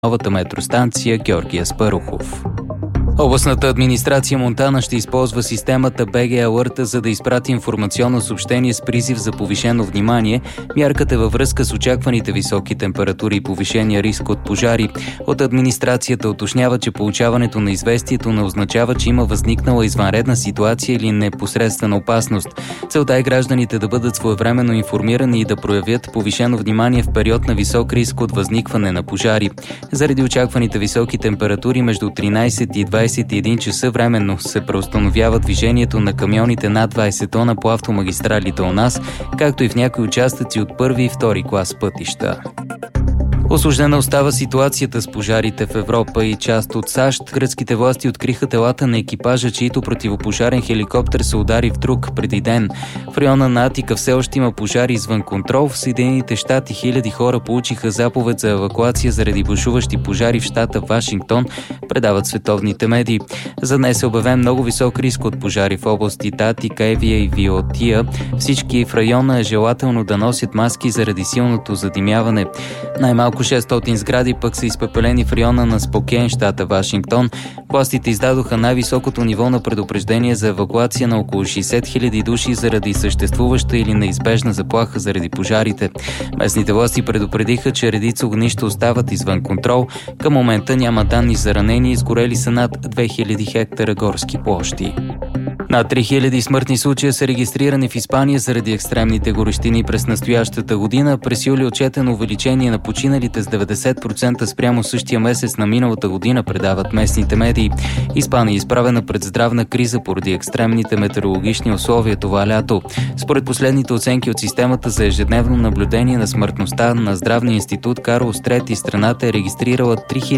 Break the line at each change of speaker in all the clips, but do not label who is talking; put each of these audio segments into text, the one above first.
новата метростанция Георги Аспарухов. Областната администрация Монтана ще използва системата BG Alert, за да изпрати информационно съобщение с призив за повишено внимание. Мярката е във връзка с очакваните високи температури и повишения риск от пожари. От администрацията уточнява, че получаването на известието не означава, че има възникнала извънредна ситуация или непосредствена опасност. Целта е гражданите да бъдат своевременно информирани и да проявят повишено внимание в период на висок риск от възникване на пожари. Заради очакваните високи температури между 13 и 21 часа временно се преустановява движението на камионите над 20 тона по автомагистралите у нас, както и в някои участъци от първи и втори клас пътища. Усложнена остава ситуацията с пожарите в Европа и част от САЩ. Гръцките власти откриха телата на екипажа, чието противопожарен хеликоптер се удари в друг преди ден. В района на Атика все още има пожари извън контрол. В Съединените щати хиляди хора получиха заповед за евакуация заради бушуващи пожари в щата Вашингтон, предават световните медии. За днес е обявен много висок риск от пожари в областите Атика, Евия и Виотия. Всички в района е желателно да носят маски заради силното задимяване. Най-малко 600 сгради пък са изпепелени в района на Спокейн, щата Вашингтон. Властите издадоха най-високото ниво на предупреждение за евакуация на около 60 000 души заради съществуваща или неизбежна заплаха заради пожарите. Местните власти предупредиха, че редица огнища остават извън контрол. Към момента няма данни за ранени, изгорели са над 2000 хектара горски площи. Над 3000 смъртни случая са регистрирани в Испания заради екстремните горещини през настоящата година. През юли отчетено увеличение на починалите с 90% спрямо същия месец на миналата година, предават местните медии. Испания е изправена пред здравна криза поради екстремните метеорологични условия това лято. Според последните оценки от системата за ежедневно наблюдение на смъртността на Здравния институт Карлос III, страната е регистрирала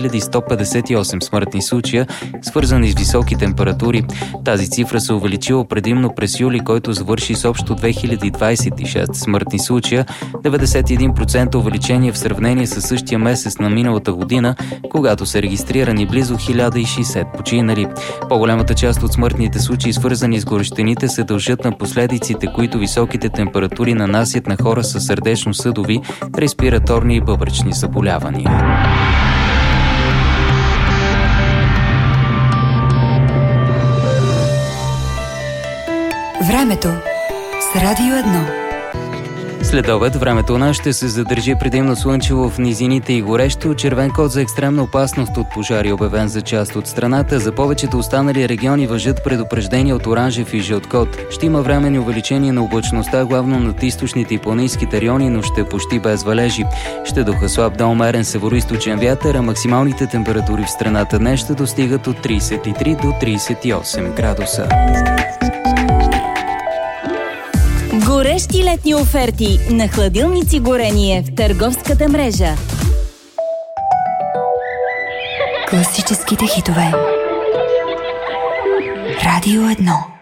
3158 смъртни случая, свързани с високи температури. Тази цифра се увеличила предимно през юли, който завърши с общо 2026 смъртни случая, 91% увеличение в сравнение с същия месец на миналата година, когато са регистрирани близо 1060 починали. По-голямата част от смъртните случаи, свързани с горещините, се дължат на последиците, които високите температури нанасят на хора с сърдечно-съдови, респираторни и бъбречни заболявания.
Времето с Радио 1.
След обед времето у нас ще се задържи предимно слънчево в низините и горещо. Червен код за екстремна опасност от пожари обявен за част от страната. За повечето останали региони важат предупреждения от оранжев и жълт код. Ще има временни увеличения на облачността, главно над източните и планинските райони, но ще почти без валежи. Ще духа слаб до умерен североизточен вятър, а максималните температури в страната днес ще достигат от 33 до 38 градуса.
Горещи летни оферти на хладилници горение в търговската мрежа.
Класическите хитове. Радио 1.